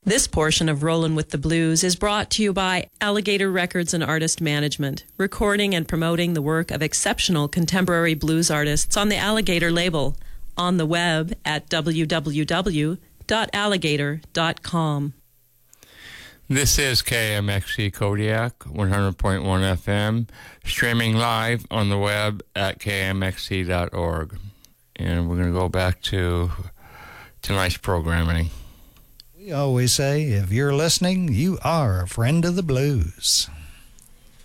This portion of Rollin' with the Blues is brought to you by Alligator Records and Artist Management, recording and promoting the work of exceptional contemporary blues artists on the Alligator label, on the web at www.alligator.com. This is KMXC Kodiak, 100.1 FM, streaming live on the web at kmxc.org. And we're going to go back to tonight's programming. We always say, if you're listening, you are a friend of the blues.